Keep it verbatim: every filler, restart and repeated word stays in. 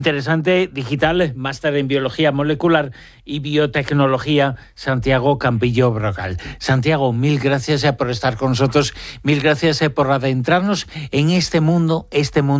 Interesante, digital, máster en biología molecular y biotecnología, Santiago Campillo Brocal. Santiago, mil gracias por estar con nosotros, mil gracias por adentrarnos en este mundo, este mundo.